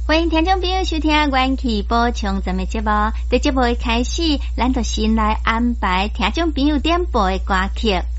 欢迎听众朋友收听元气补充咱们节目。在节目的开始，咱就先来安排听众朋友点播的歌曲。